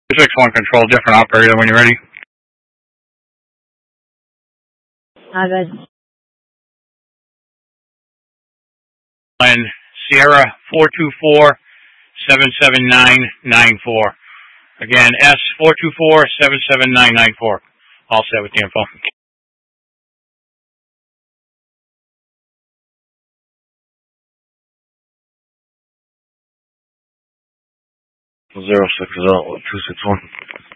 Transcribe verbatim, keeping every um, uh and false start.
two six one control, different operator when you're ready. Ah, good. And Sierra four two four seven seven nine nine four. Again, S four two four seven seven nine nine four. All set with the info. Zero six zero two six one.